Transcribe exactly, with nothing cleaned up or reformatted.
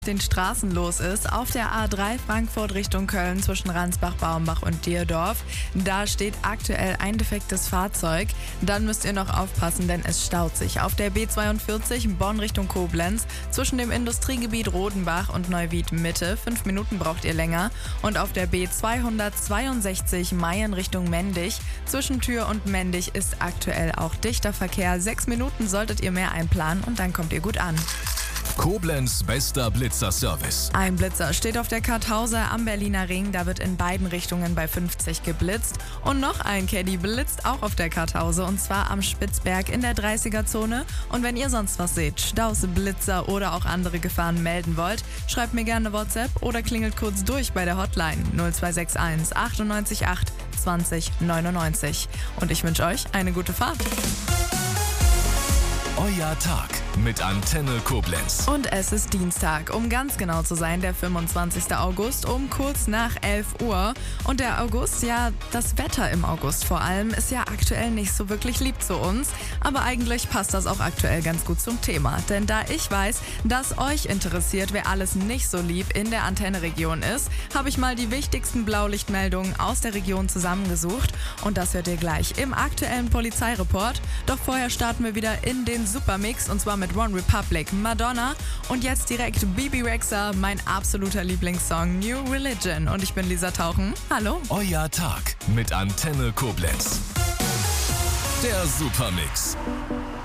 Den Straßen los ist. Auf der A drei Frankfurt Richtung Köln zwischen Ransbach, Baumbach und Dierdorf. Da steht aktuell ein defektes Fahrzeug. Dann müsst ihr noch aufpassen, denn es staut sich. Auf der B zweiundvierzig Bonn Richtung Koblenz zwischen dem Industriegebiet Rodenbach und Neuwied Mitte. Fünf Minuten braucht ihr länger. Und auf der B zweihundertzweiundsechzig Mayen Richtung Mendig zwischen Tür und Mendig ist aktuell auch dichter Verkehr. Sechs Minuten solltet ihr mehr einplanen und dann kommt ihr gut an. Koblenz bester Blitzer-Service. Ein Blitzer steht auf der Kartauser am Berliner Ring. Da wird in beiden Richtungen bei fünfzig geblitzt. Und noch ein Caddy blitzt auch auf der Kartause und zwar am Spitzberg in der dreißiger-Zone. Und wenn ihr sonst was seht, Staus, Blitzer oder auch andere Gefahren melden wollt, schreibt mir gerne WhatsApp oder klingelt kurz durch bei der Hotline null zwei sechs eins achtundneunzig acht zwanzig neunundneunzig. Und ich wünsche euch eine gute Fahrt. Euer Tag mit Antenne Koblenz. Und es ist Dienstag, um ganz genau zu sein, der fünfundzwanzigster August um kurz nach elf Uhr. Und der August, ja, das Wetter im August vor allem, ist ja aktuell nicht so wirklich lieb zu uns. Aber eigentlich passt das auch aktuell ganz gut zum Thema. Denn da ich weiß, dass euch interessiert, wer alles nicht so lieb in der Antenne-Region ist, habe ich mal die wichtigsten Blaulichtmeldungen aus der Region zusammengesucht. Und das hört ihr gleich im aktuellen Polizeireport. Doch vorher starten wir wieder in den Supermix und zwar mit One Republic, Madonna und jetzt direkt Bebe Rexha, mein absoluter Lieblingssong New Religion. Und ich bin Lisa Tauchen. Hallo. Euer Tag mit Antenne Koblenz. Der Supermix.